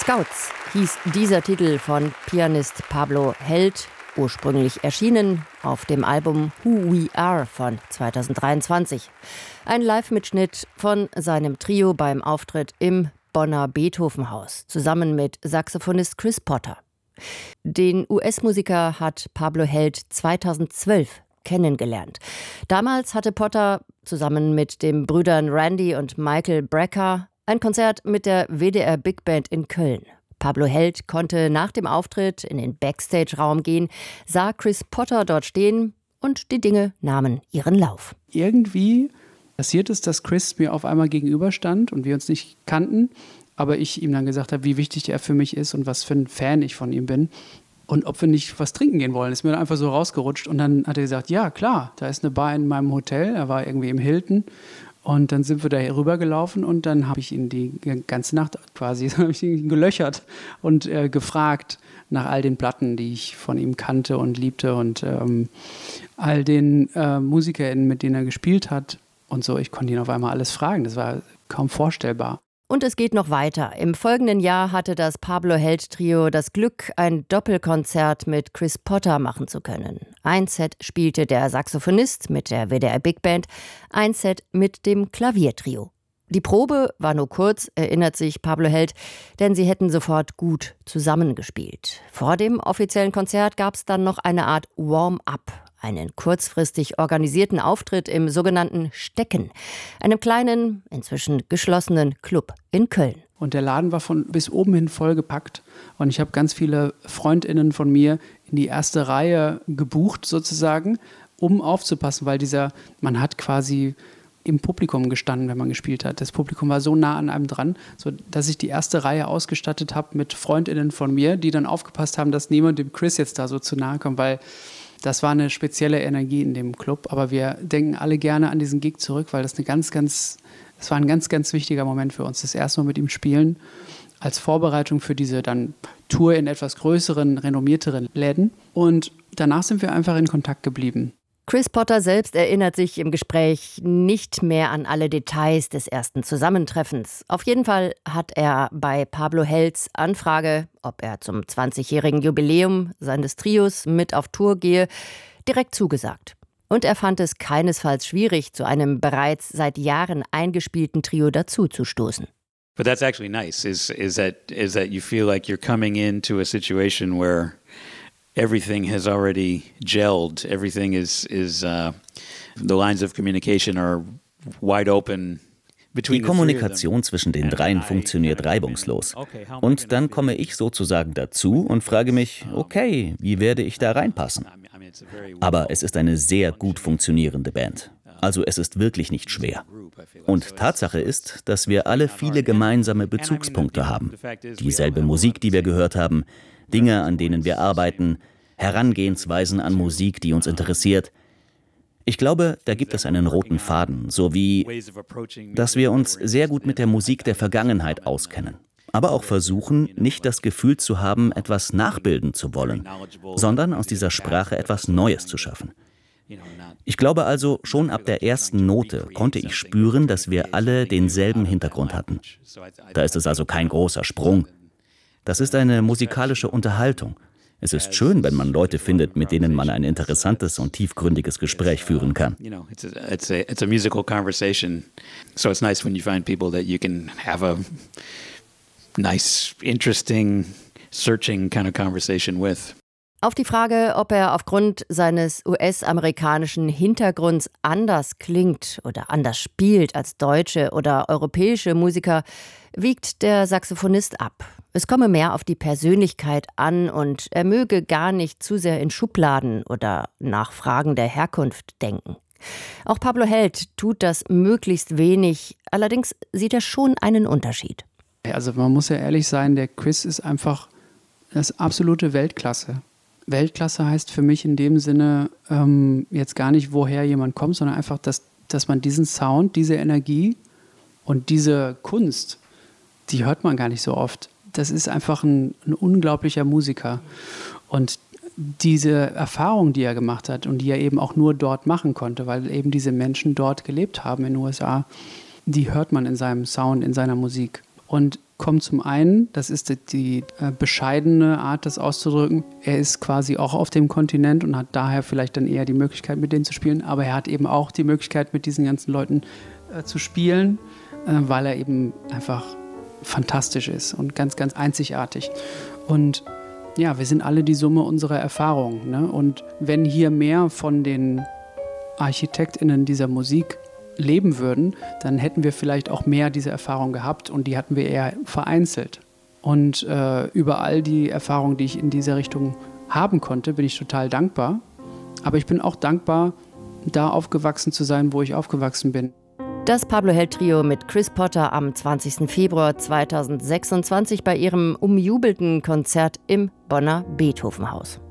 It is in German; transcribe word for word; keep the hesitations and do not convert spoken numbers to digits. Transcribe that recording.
Scouts hieß dieser Titel von Pianist Pablo Held, ursprünglich erschienen auf dem Album Who We Are von zweitausenddreiundzwanzig. Ein Live-Mitschnitt von seinem Trio beim Auftritt im Bonner Beethovenhaus, zusammen mit Saxophonist Chris Potter. Den U S-Musiker hat Pablo Held zweitausendzwölf kennengelernt. Damals hatte Potter zusammen mit den Brüdern Randy und Michael Brecker ein Konzert mit der W D R Big Band in Köln. Pablo Held konnte nach dem Auftritt in den Backstage-Raum gehen, sah Chris Potter dort stehen und die Dinge nahmen ihren Lauf. Irgendwie passiert es, dass Chris mir auf einmal gegenüberstand und wir uns nicht kannten, aber ich ihm dann gesagt habe, wie wichtig er für mich ist und was für ein Fan ich von ihm bin. Und ob wir nicht was trinken gehen wollen, ist mir dann einfach so rausgerutscht. Und dann hat er gesagt, ja klar, da ist eine Bar in meinem Hotel. Er war irgendwie im Hilton. Und dann sind wir da rübergelaufen und dann habe ich ihn die ganze Nacht quasi habe ich ihn gelöchert und äh, gefragt nach all den Platten, die ich von ihm kannte und liebte und ähm, all den äh, MusikerInnen, mit denen er gespielt hat und so. Ich konnte ihn auf einmal alles fragen. Das war kaum vorstellbar. Und es geht noch weiter. Im folgenden Jahr hatte das Pablo Held Trio das Glück, ein Doppelkonzert mit Chris Potter machen zu können. Ein Set spielte der Saxophonist mit der W D R Big Band, ein Set mit dem Klaviertrio. Die Probe war nur kurz, erinnert sich Pablo Held, denn sie hätten sofort gut zusammengespielt. Vor dem offiziellen Konzert gab es dann noch eine Art Warm-up. Einen kurzfristig organisierten Auftritt im sogenannten Stecken, einem kleinen, inzwischen geschlossenen Club in Köln. Und der Laden war von bis oben hin vollgepackt. Und ich habe ganz viele FreundInnen von mir in die erste Reihe gebucht sozusagen, um aufzupassen, weil dieser, man hat quasi im Publikum gestanden, wenn man gespielt hat. Das Publikum war so nah an einem dran, so dass ich die erste Reihe ausgestattet habe mit FreundInnen von mir, die dann aufgepasst haben, dass niemand dem Chris jetzt da so zu nahe kommt, weil das war eine spezielle Energie in dem Club, aber wir denken alle gerne an diesen Gig zurück, weil das eine ganz, ganz, das war ein ganz, ganz wichtiger Moment für uns. Das erste Mal mit ihm spielen, als Vorbereitung für diese dann Tour in etwas größeren, renommierteren Läden. Und danach sind wir einfach in Kontakt geblieben. Chris Potter selbst erinnert sich im Gespräch nicht mehr an alle Details des ersten Zusammentreffens. Auf jeden Fall hat er bei Pablo Helds Anfrage, ob er zum zwanzigjährigen Jubiläum seines Trios mit auf Tour gehe, direkt zugesagt. Und er fand es keinesfalls schwierig, zu einem bereits seit Jahren eingespielten Trio dazuzustoßen. But that's actually nice, is, is, that, is that you feel like you're coming into a situation where everything has already gelled. Everything is, is uh, the lines of communication are wide open. Die Kommunikation zwischen den dreien funktioniert reibungslos. Und dann komme ich sozusagen dazu und frage mich, okay, wie werde ich da reinpassen? Aber es ist eine sehr gut funktionierende Band. Also es ist wirklich nicht schwer. Und Tatsache ist, dass wir alle viele gemeinsame Bezugspunkte haben. Dieselbe Musik, die wir gehört haben, Dinge, an denen wir arbeiten, Herangehensweisen an Musik, die uns interessiert. Ich glaube, da gibt es einen roten Faden, sowie, dass wir uns sehr gut mit der Musik der Vergangenheit auskennen, aber auch versuchen, nicht das Gefühl zu haben, etwas nachbilden zu wollen, sondern aus dieser Sprache etwas Neues zu schaffen. Ich glaube also, schon ab der ersten Note konnte ich spüren, dass wir alle denselben Hintergrund hatten. Da ist es also kein großer Sprung. Das ist eine musikalische Unterhaltung. Es ist schön, wenn man Leute findet, mit denen man ein interessantes und tiefgründiges Gespräch führen kann. It's a, it's a musical conversation. So it's nice when you find people that you can have a nice, interesting, searching kind of conversation with. Auf die Frage, ob er aufgrund seines U S-amerikanischen Hintergrunds anders klingt oder anders spielt als deutsche oder europäische Musiker, wiegt der Saxophonist ab. Es komme mehr auf die Persönlichkeit an und er möge gar nicht zu sehr in Schubladen oder nach Fragen der Herkunft denken. Auch Pablo Held tut das möglichst wenig, allerdings sieht er schon einen Unterschied. Also man muss ja ehrlich sein, der Chris ist einfach das absolute Weltklasse. Weltklasse heißt für mich in dem Sinne ähm, jetzt gar nicht, woher jemand kommt, sondern einfach, dass, dass man diesen Sound, diese Energie und diese Kunst, die hört man gar nicht so oft. Das ist einfach ein, ein unglaublicher Musiker. Und diese Erfahrung, die er gemacht hat und die er eben auch nur dort machen konnte, weil eben diese Menschen dort gelebt haben in den U S A, die hört man in seinem Sound, in seiner Musik. Und kommt zum einen, das ist die, die äh, bescheidene Art, das auszudrücken, er ist quasi auch auf dem Kontinent und hat daher vielleicht dann eher die Möglichkeit, mit denen zu spielen, aber er hat eben auch die Möglichkeit, mit diesen ganzen Leuten äh, zu spielen, äh, weil er eben einfach fantastisch ist und ganz, ganz einzigartig. Und ja, wir sind alle die Summe unserer Erfahrungen, ne? Und wenn hier mehr von den ArchitektInnen dieser Musik leben würden, dann hätten wir vielleicht auch mehr diese Erfahrung gehabt und die hatten wir eher vereinzelt. Und äh, über all die Erfahrungen, die ich in dieser Richtung haben konnte, bin ich total dankbar. Aber ich bin auch dankbar, da aufgewachsen zu sein, wo ich aufgewachsen bin. Das Pablo Held Trio mit Chris Potter am zwanzigsten Februar zweitausendsechsundzwanzig bei ihrem umjubelten Konzert im Bonner Beethovenhaus.